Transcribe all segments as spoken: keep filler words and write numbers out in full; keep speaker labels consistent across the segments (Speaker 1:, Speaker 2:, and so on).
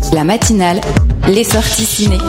Speaker 1: La matinale, les sorties ciné.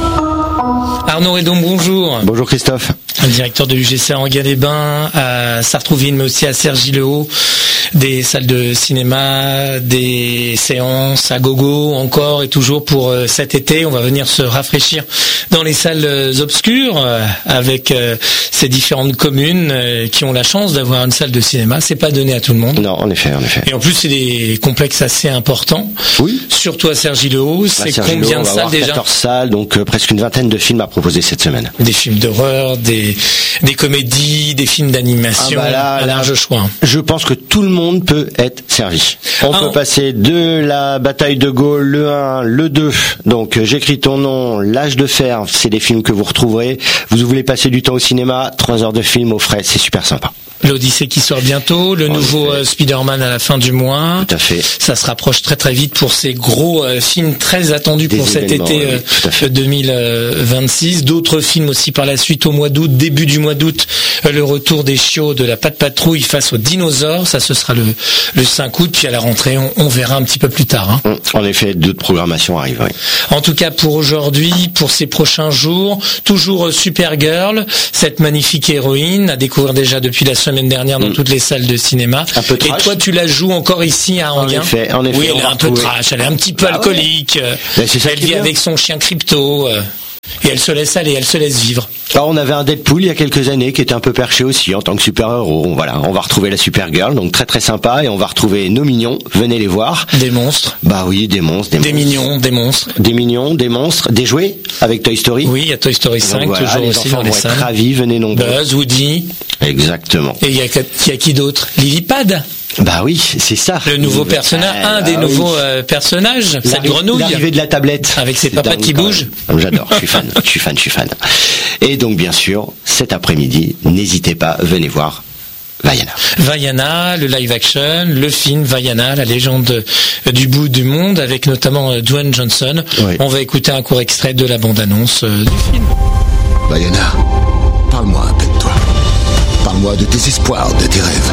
Speaker 2: Arnaud Redon, bonjour.
Speaker 3: Bonjour Christophe.
Speaker 2: Directeur de l'U G C à Enghien-les-Bains, à Sartrouville, mais aussi à Cergy-le-Haut. Des salles de cinéma, des séances à gogo encore et toujours pour euh, cet été. On va venir se rafraîchir dans les salles euh, obscures euh, avec euh, ces différentes communes euh, qui ont la chance d'avoir une salle de cinéma. C'est pas donné à tout le monde.
Speaker 3: Non, en effet, en effet.
Speaker 2: Et en plus, c'est des complexes assez importants.
Speaker 3: Oui.
Speaker 2: Surtout à Cergy-le-Haut. C'est combien de salles déjà ?
Speaker 3: quatorze salles, donc euh, presque une vingtaine de films à proposer cette semaine.
Speaker 2: Des films d'horreur, des des comédies, des films d'animation,
Speaker 3: ah bah là,
Speaker 2: un large
Speaker 3: là, choix. Je pense que tout le monde peut être servi. On ah, peut on... passer de la bataille de Gaulle, le un, le deux, donc euh, J'écris ton nom, L'âge de fer, c'est des films que vous retrouverez. Vous voulez passer du temps au cinéma, trois heures de film au frais, c'est super sympa.
Speaker 2: L'Odyssée qui sort bientôt, le en nouveau euh, Spider-Man à la fin du mois.
Speaker 3: Tout à fait.
Speaker 2: Ça se rapproche très très vite pour ces gros euh, films très attendus des pour cet été euh, oui, deux mille vingt-six. D'autres films aussi par la suite au mois d'août, début du mois d'août, euh, le retour des chiots de la Patte Patrouille face aux dinosaures. Ça, ce sera le, le cinq août. Puis à la rentrée, on, on verra un petit peu plus tard. Hein.
Speaker 3: En effet, d'autres programmations arrivent. Oui.
Speaker 2: En tout cas, pour aujourd'hui, pour ces prochains jours, toujours Supergirl, cette magnifique héroïne à découvrir déjà depuis la semaine dernière dans mmh. toutes les salles de cinéma.
Speaker 3: Un peu trash.
Speaker 2: Et toi, tu la joues encore ici à Enghien.
Speaker 3: En effet, en effet.
Speaker 2: Oui, elle est un peu trash, elle est un petit peu bah alcoolique. Ouais.
Speaker 3: Ben, c'est ça
Speaker 2: elle vit avec son chien Crypto. Euh, et elle se laisse aller, elle se laisse vivre.
Speaker 3: Alors, on avait un Deadpool il y a quelques années qui était un peu perché aussi en tant que super-héros. Voilà, on va retrouver la Supergirl, donc très très sympa, et on va retrouver nos mignons. Venez les voir.
Speaker 2: Des monstres.
Speaker 3: Bah oui, des monstres, des,
Speaker 2: des
Speaker 3: monstres.
Speaker 2: mignons, des monstres.
Speaker 3: Des mignons, des monstres, des jouets avec Toy Story.
Speaker 2: Oui, il y a Toy Story cinq, donc, voilà,
Speaker 3: les
Speaker 2: toujours aussi dans les salles.
Speaker 3: Ravis, venez nombreux.
Speaker 2: Buzz, Woody.
Speaker 3: Exactement.
Speaker 2: Et il y a, y a qui d'autre ? Lillipad.
Speaker 3: Bah oui, c'est ça.
Speaker 2: Le nouveau personnage, un des ah, nouveaux oui. euh, personnages, cette grenouille.
Speaker 3: L'arrivée de la tablette.
Speaker 2: Avec ses papates qui bougent.
Speaker 3: J'adore, je suis fan, je suis fan, je suis fan. Et donc, bien sûr, cet après-midi, n'hésitez pas, venez voir Vaiana.
Speaker 2: Vaiana, le live action, le film Vaiana, la légende du bout du monde, avec notamment Dwayne Johnson. Oui. On va écouter un court extrait de la bande-annonce euh, du film.
Speaker 4: Vaiana, parle-moi un peu de toi. Parle-moi de tes espoirs, de tes rêves.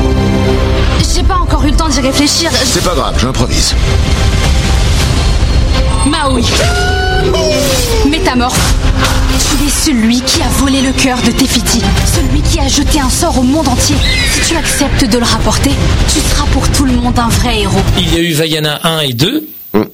Speaker 5: J'ai pas encore eu le temps d'y réfléchir.
Speaker 4: C'est pas grave, j'improvise.
Speaker 5: Maui. Métamorphe. Tu es celui qui a volé le cœur de Tefiti. Celui qui a jeté un sort au monde entier. Si tu acceptes de le rapporter, tu seras pour tout le monde un vrai héros.
Speaker 2: Il y a eu Vaiana un et deux.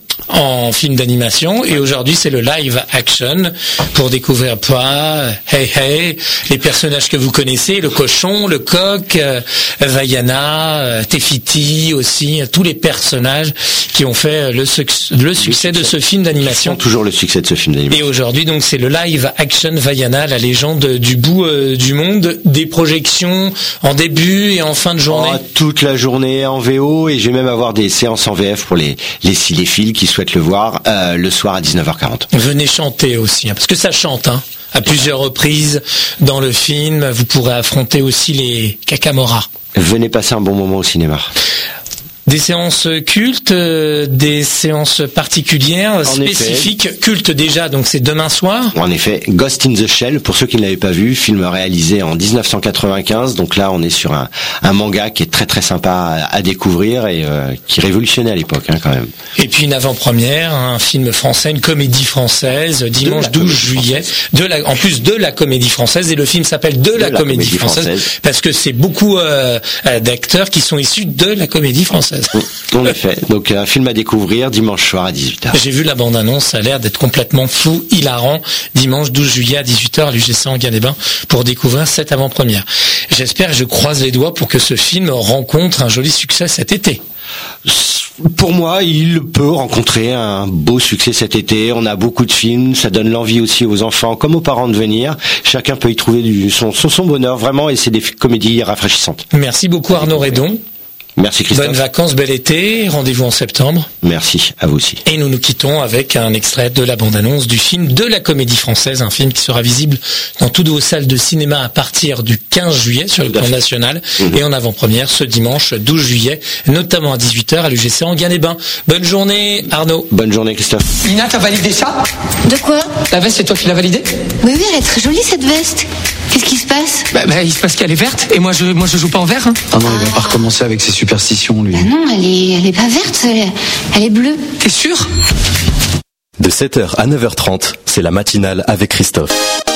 Speaker 2: En film d'animation, et aujourd'hui c'est le live action pour découvrir pas Hey Hey, les personnages que vous connaissez, le cochon, le coq, euh, Vaiana, euh, Tefiti aussi, tous les personnages qui ont fait le, suc- le succès de ce film d'animation.
Speaker 3: Toujours le succès de ce film d'animation.
Speaker 2: Et aujourd'hui donc c'est le live action Vaiana, la légende du bout euh, du monde, des projections en début et en fin de journée.
Speaker 3: Oh, toute la journée en V O, et je vais même avoir des séances en V F pour les les cinéphiles qui souhaitent le voir euh, le soir à dix-neuf heures quarante.
Speaker 2: Venez chanter aussi, hein, parce que ça chante, hein, à plusieurs reprises dans le film. Vous pourrez affronter aussi les Kakamora.
Speaker 3: Venez passer un bon moment au cinéma.
Speaker 2: Des séances cultes, euh, des séances particulières, en spécifiques, effet. Cultes déjà, donc c'est demain soir.
Speaker 3: En effet, Ghost in the Shell, pour ceux qui ne l'avaient pas vu, film réalisé en dix-neuf cent quatre-vingt-quinze, donc là on est sur un, un manga qui est très très sympa à, à découvrir et euh, qui révolutionnait à l'époque hein, quand même.
Speaker 2: Et puis une avant-première, un film français, une comédie française, dimanche douze juillet, de la, en plus de la comédie française, et le film s'appelle De, de la, la comédie, comédie française, française, parce que c'est beaucoup euh, d'acteurs qui sont issus de la comédie française.
Speaker 3: En effet, donc un film à découvrir dimanche soir à dix-huit heures.
Speaker 2: J'ai vu la bande-annonce, ça a l'air d'être complètement fou, hilarant, dimanche douze juillet à dix-huit heures à l'U G C Enghien-les-Bains pour découvrir cette avant-première. J'espère, je croise les doigts pour que ce film rencontre un joli succès cet été.
Speaker 3: Pour moi, il peut rencontrer un beau succès cet été. On a beaucoup de films, ça donne l'envie aussi aux enfants comme aux parents de venir. Chacun peut y trouver du, son, son, son bonheur, vraiment, et c'est des comédies rafraîchissantes.
Speaker 2: Merci beaucoup Arnaud Redon.
Speaker 3: Merci Christophe.
Speaker 2: Bonnes vacances, bel été, rendez-vous en septembre.
Speaker 3: Merci, à vous aussi.
Speaker 2: Et nous nous quittons avec un extrait de la bande-annonce du film de la comédie française, un film qui sera visible dans toutes vos salles de cinéma à partir du quinze juillet sur le plan national, mmh. et en avant-première ce dimanche douze juillet, notamment à dix-huit heures à l'U G C Enghien-les-Bains. Bonne journée Arnaud.
Speaker 3: Bonne journée Christophe.
Speaker 6: Lina, t'as validé ça?
Speaker 7: De quoi?
Speaker 6: La veste, c'est toi qui l'as validée?
Speaker 7: Oui, oui, elle est très jolie cette veste. Qu'est-ce qui se passe?
Speaker 6: Bah, bah il se passe qu'elle est verte, et moi je, moi je joue pas en vert. Hein.
Speaker 8: Ah non, il va pas recommencer avec ses superstitions, lui.
Speaker 7: Bah non, elle est, elle est pas verte, elle est, elle est bleue.
Speaker 6: T'es sûr?
Speaker 8: De sept heures à neuf heures trente, c'est la matinale avec Christophe.